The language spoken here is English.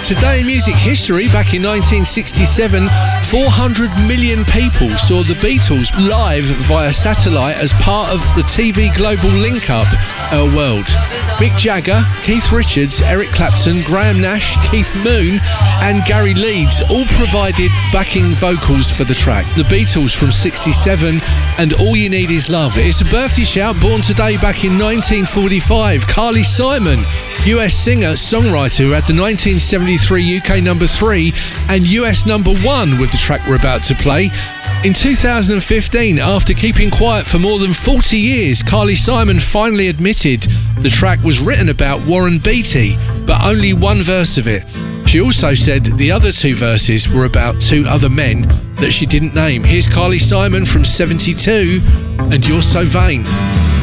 Today in music history, back in 1967, 400 million people saw the Beatles live via satellite as part of the TV Global Link-Up Our World. Mick Jagger, Keith Richards, Eric Clapton, Graham Nash, Keith Moon and Gary Leeds all provided backing vocals for the track. The Beatles from 67 and All You Need Is Love. It's a birthday shout, born today back in 1945. Carly Simon, US singer, songwriter who had the 1973 UK number 3 and US number 1 with the track we're about to play. In 2015, after keeping quiet for more than 40 years, Carly Simon finally admitted the track was written about Warren Beatty, but only one verse of it. She also said the other 2 verses were about 2 other men that she didn't name. Here's Carly Simon from 72 and You're So Vain.